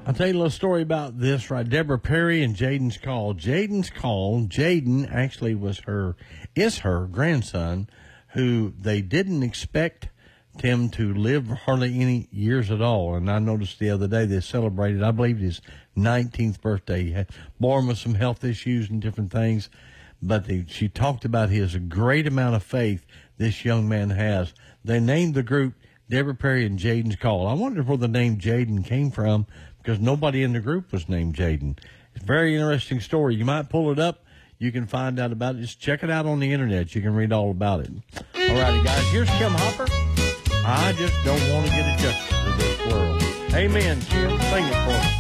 I'll tell you a little story about this, right? Deborah Perry and Jaden's Call. Jaden actually is her grandson, who they didn't expect him to live hardly any years at all. And I noticed the other day they celebrated, I believe, his 19th birthday. He had born with some health issues and different things, but she talked about his great amount of faith this young man has. They named the group Deborah Perry and Jaden's Call. I wonder where the name Jaden came from, because nobody in the group was named Jaden. It's a very interesting story. You might pull it up. You can find out about it. Just check it out on the internet. You can read all about it. All righty, guys. Here's Kim Hopper. I just don't want to get adjusted to this world. Amen, Kim. Sing it for us.